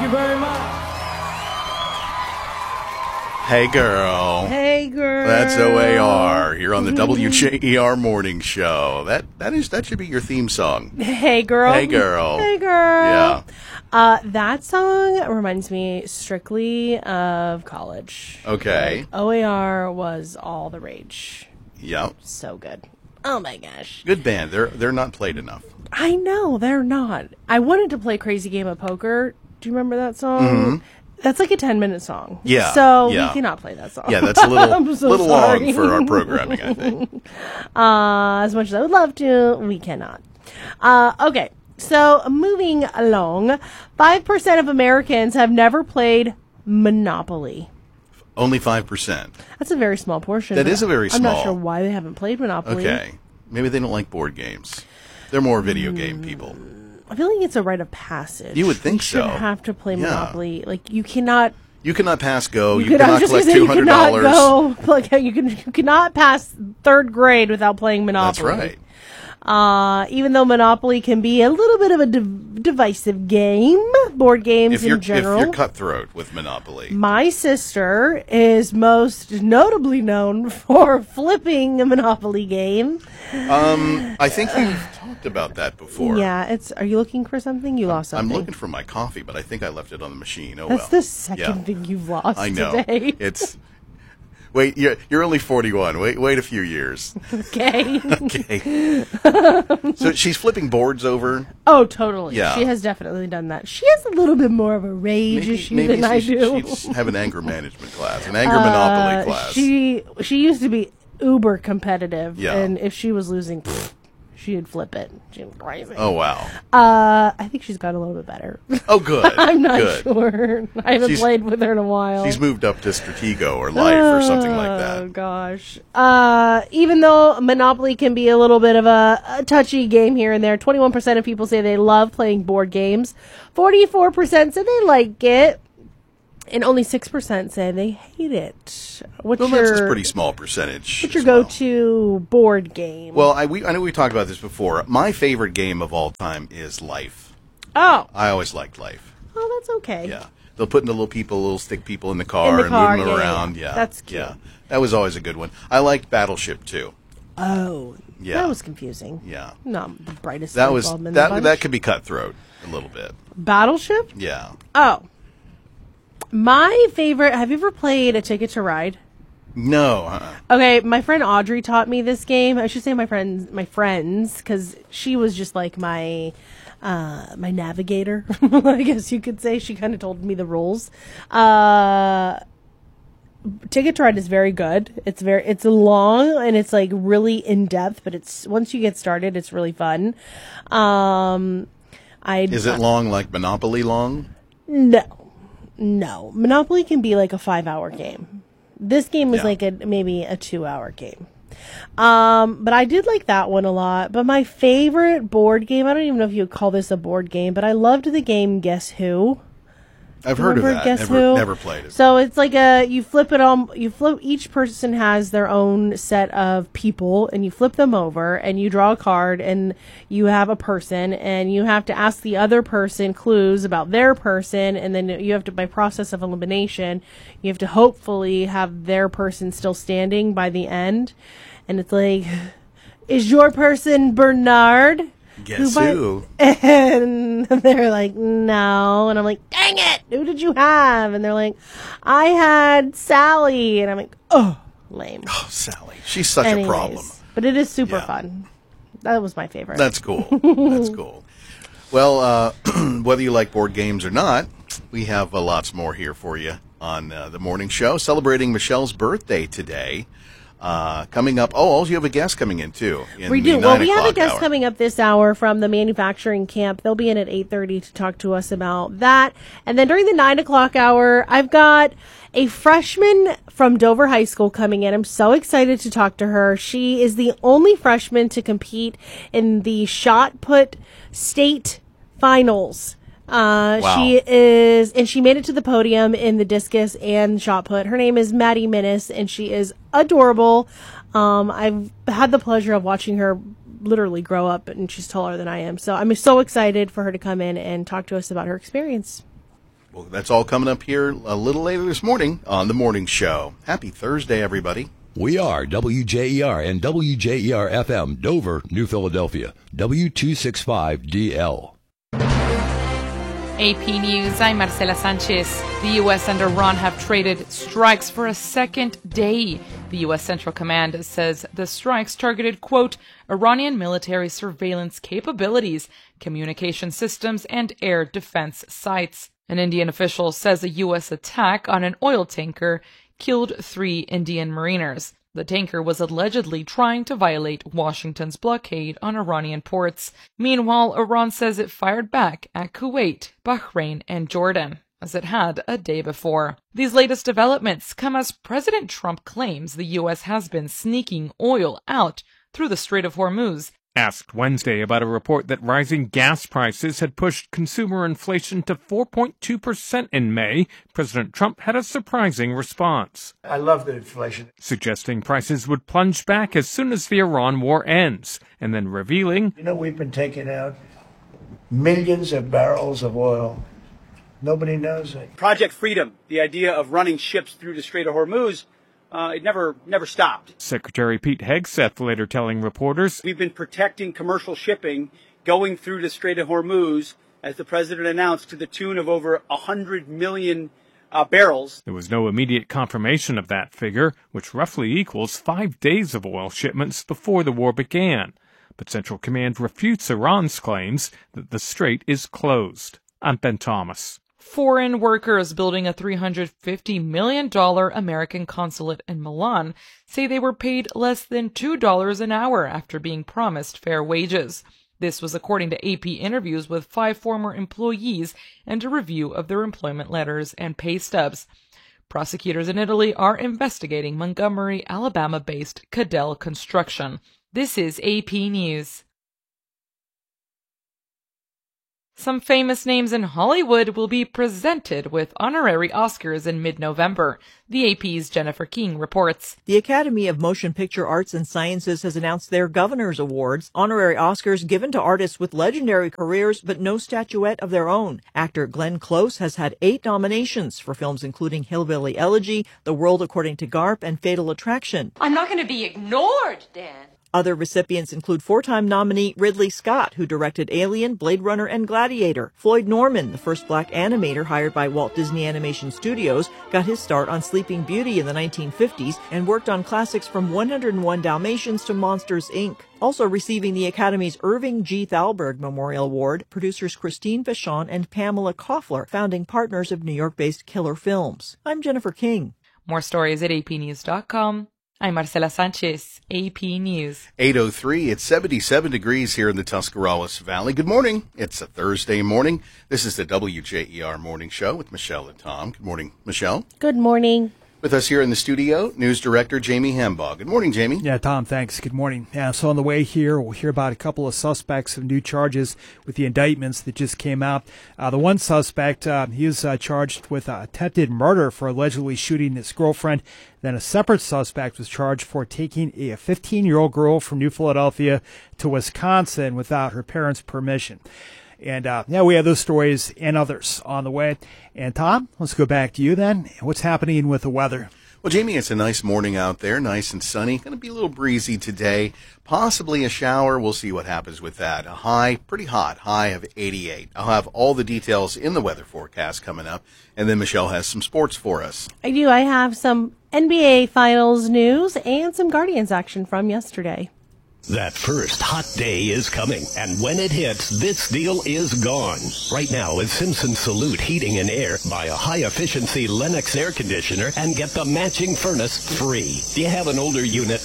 you very much. Hey, girl. Hey, girl. That's OAR here on the WJER Morning Show. That should be your theme song. Hey, girl. Hey, girl. Hey, girl. Yeah. That song reminds me strictly of college. Okay. Like, OAR was all the rage. Yep. So good. Oh, my gosh. Good band. They're not played enough. I know, they're not. I wanted to play Crazy Game of Poker. Do you remember that song? Mm-hmm. That's like a 10-minute song. Yeah. So yeah. we cannot play that song. Yeah, that's a little, I'm so little sorry. long for our programming, I think. As much as I would love to, we cannot. Okay, so moving along, 5% of Americans have never played Monopoly. Only 5%. That's a very small portion. That is a very I'm not small. sure why they haven't played Monopoly. Okay. Maybe they don't like board games. They're more video game people. I feel like it's a rite of passage. You would think you should so. have to play Yeah. Monopoly. Like, you cannot... You cannot pass go. You I was cannot just collect gonna say, you cannot $200. go, like, you cannot pass third grade without playing Monopoly. That's right. Even though Monopoly can be a little bit of a divisive game, board games in general. If you're cutthroat with Monopoly. My sister is most notably known for flipping a Monopoly game. I think you've talked about that before. Yeah, are you looking for something? You lost something. I'm looking for my coffee, but I think I left it on the machine. Oh, That's well. the second Yeah. thing you've lost I know. today. It's... Wait, you're only 41. Wait a few years. Okay. Okay. So she's flipping boards over. Oh, totally. Yeah. She has definitely done that. She has a little bit more of a rage issue than I do. She'd have an anger management class, an anger monopoly class. She used to be uber competitive, Yeah. and if she was losing, she'd flip it. She was crazy. Oh, wow. I think she's got a little bit better. Oh, good. I'm not Good. sure. I haven't played with her in a while. She's moved up to Stratego or Life or something like Oh, that. gosh. Even though Monopoly can be a little bit of a touchy game here and there, 21% of people say they love playing board games. 44% say they like it. And only 6% say they hate it. Well, that's a pretty small percentage. What's your as well. go-to board game? Well, I know we talked about this before. My favorite game of all time is Life. Oh. I always liked Life. Oh, that's okay. Yeah. They'll put little stick people in the car and car, move them yeah, around. yeah. Yeah. That's cute. Yeah. That was always a good one. I liked Battleship too. Oh. Yeah. That was confusing. Yeah. Not the brightest That light was bulb in the bunch. that could be cutthroat a little bit. Battleship? Yeah. Oh. My favorite... Have you ever played A Ticket to Ride? No. Okay, my friend Audrey taught me this game. I should say my friends, because she was just like my navigator, I guess you could say. She kind of told me the rules. Ticket to Ride is very good. It's long and it's like really in depth, but it's once you get started, it's really fun. Is it long like Monopoly long? No. Monopoly can be like a 5-hour game. This game is like maybe a 2-hour game. But I did like that one a lot. But my favorite board game, I don't even know if you would call this a board game, but I loved the game Guess Who. I've heard of that. Guess Who? Never played it. So it's like you flip it on. Each person has their own set of people, and you flip them over, and you draw a card, and you have a person, and you have to ask the other person clues about their person, and then you have to, by process of elimination, you have to hopefully have their person still standing by the end, and it's like, is your person Bernard? Guess who? And they're like, no. And I'm like, dang it, who did you have? And they're like, I had Sally. And I'm like, oh, lame. Oh, Sally. She's such Anyways, a problem. but it is super fun. That was my favorite. That's cool. That's cool. Well, whether you like board games or not, we have lots more here for you on the morning show. Celebrating Michelle's birthday today. Coming up. Oh, also you have a guest coming in, too. We do. Well, we have a guest coming up this hour from the manufacturing camp. They'll be in at 8:30 to talk to us about that. And then during the 9 o'clock hour, I've got a freshman from Dover High School coming in. I'm so excited to talk to her. She is the only freshman to compete in the shot put state finals. Wow. She is, and she made it to the podium in the discus and shot put. Her name is Maddie Minnis, and she is adorable. I've had the pleasure of watching her literally grow up, and she's taller than I am. So I'm so excited for her to come in and talk to us about her experience. Well, that's all coming up here a little later this morning on The Morning Show. Happy Thursday, everybody. We are WJER and WJER-FM, Dover, New Philadelphia, W265DL. AP News, I'm Marcela Sanchez. The U.S. and Iran have traded strikes for a second day. The U.S. Central Command says the strikes targeted, quote, Iranian military surveillance capabilities, communication systems, and air defense sites. An Indian official says a U.S. attack on an oil tanker killed 3 Indian mariners. The tanker was allegedly trying to violate Washington's blockade on Iranian ports. Meanwhile, Iran says it fired back at Kuwait, Bahrain, and Jordan, as it had a day before. These latest developments come as President Trump claims the U.S. has been sneaking oil out through the Strait of Hormuz. Asked Wednesday about a report that rising gas prices had pushed consumer inflation to 4.2% in May, President Trump had a surprising response. I love the inflation. Suggesting prices would plunge back as soon as the Iran war ends, and then revealing, we've been taking out millions of barrels of oil. Nobody knows it. Project Freedom, the idea of running ships through the Strait of Hormuz, it never stopped. Secretary Pete Hegseth later telling reporters, we've been protecting commercial shipping going through the Strait of Hormuz, as the president announced, to the tune of over 100 million barrels. There was no immediate confirmation of that figure, which roughly equals 5 days of oil shipments before the war began. But Central Command refutes Iran's claims that the strait is closed. I'm Ben Thomas. Foreign workers building a $350 million American consulate in Milan say they were paid less than $2 an hour after being promised fair wages. This was according to AP interviews with 5 former employees and a review of their employment letters and pay stubs. Prosecutors in Italy are investigating Montgomery, Alabama-based Cadell Construction. This is AP News. Some famous names in Hollywood will be presented with honorary Oscars in mid-November. The AP's Jennifer King reports. The Academy of Motion Picture Arts and Sciences has announced their Governor's Awards, honorary Oscars given to artists with legendary careers but no statuette of their own. Actor Glenn Close has had 8 nominations for films including Hillbilly Elegy, The World According to Garp, and Fatal Attraction. I'm not going to be ignored, Dan. Other recipients include 4-time nominee Ridley Scott, who directed Alien, Blade Runner, and Gladiator. Floyd Norman, the first black animator hired by Walt Disney Animation Studios, got his start on Sleeping Beauty in the 1950s and worked on classics from 101 Dalmatians to Monsters, Inc. Also receiving the Academy's Irving G. Thalberg Memorial Award, producers Christine Vachon and Pamela Koffler, founding partners of New York-based Killer Films. I'm Jennifer King. More stories at apnews.com. I'm Marcela Sanchez, AP News. 8:03, it's 77 degrees here in the Tuscarawas Valley. Good morning. It's a Thursday morning. This is the WJER Morning Show with Michelle and Tom. Good morning, Michelle. Good morning. With us here in the studio, News Director Jamie Hambaugh. Good morning, Jamie. Yeah, Tom, thanks. Good morning. So on the way here, we'll hear about a couple of suspects of new charges with the indictments that just came out. The one suspect, he is charged with attempted murder for allegedly shooting his girlfriend. Then a separate suspect was charged for taking a 15-year-old girl from New Philadelphia to Wisconsin without her parents' permission. And, we have those stories and others on the way. And, Tom, let's go back to you then. What's happening with the weather? Well, Jamie, it's a nice morning out there, nice and sunny. Going to be a little breezy today. Possibly a shower. We'll see what happens with that. A high, pretty hot, high of 88. I'll have all the details in the weather forecast coming up. And then Michelle has some sports for us. I do. I have some NBA Finals news and some Guardians action from yesterday. That first hot day is coming, and when it hits, this deal is gone. Right now at Simpson Salute Heating and Air, buy a high-efficiency Lennox air conditioner and get the matching furnace free. Do you have an older unit?